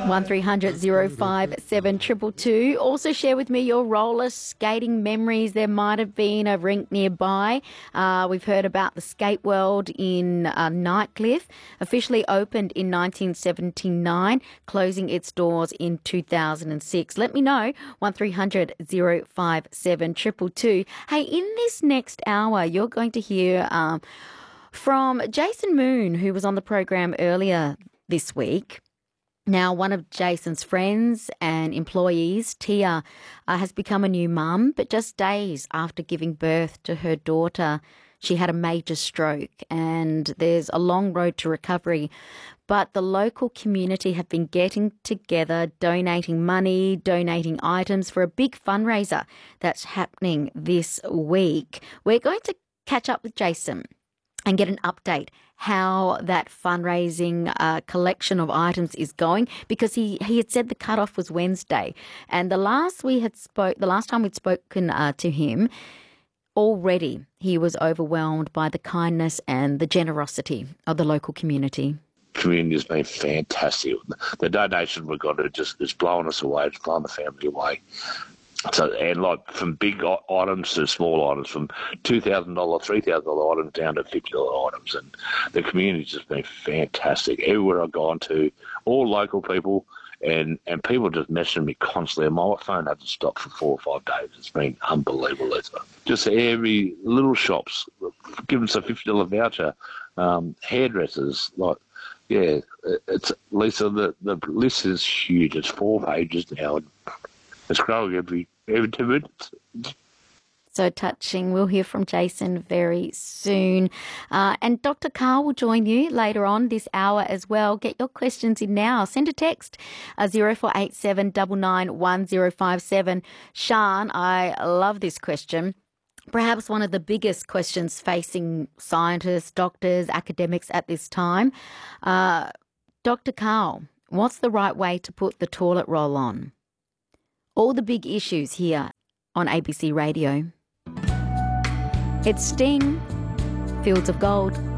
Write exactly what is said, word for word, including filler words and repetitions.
one three hundred zero five seven two two two. Also share with me your roller skating memories. There might have been a rink nearby. Uh, we've heard about the Skate World in uh, Nightcliff, officially opened in nineteen seventy-nine, closing its doors in two thousand six. Let me know, one three hundred zero five seven two two two. Hey, in this next hour, you're going to hear um, from Jason Moon, who was on the program earlier this week. Now, one of Jason's friends and employees, Tia, uh, has become a new mum, but just days after giving birth to her daughter, she had a major stroke, and there's a long road to recovery. But the local community have been getting together, donating money, donating items for a big fundraiser that's happening this week. We're going to catch up with Jason and get an update how that fundraising uh, collection of items is going, because he, he had said the cutoff was Wednesday, and the last we had spoke the last time we'd spoken uh, to him, already he was overwhelmed by the kindness and the generosity of the local community. Community has been fantastic. The donation we've got it just it's blowing us away. It's blowing the family away. So, and like from big items to small items, from two thousand dollars, three thousand dollars items down to fifty dollars items. And the community's just been fantastic. Everywhere I've gone to, all local people, and, and people just messaging me constantly. My phone hasn't stopped for four or five days. It's been unbelievable. It's just every little shops, giving us a fifty dollars voucher, um, hairdressers, like, yeah, it's Lisa, the, the list is huge. It's four pages now. And it's growing every, every two minutes. So touching. We'll hear from Jason very soon. Uh, and Doctor Karl will join you later on this hour as well. Get your questions in now. Send a text, uh, zero four eight seven nine nine one zero five seven. Sian, I love this question. Perhaps one of the biggest questions facing scientists, doctors, academics at this time. Uh, Doctor Karl, what's the right way to put the toilet roll on? All the big issues here on A B C Radio. It's Sting, Fields of Gold.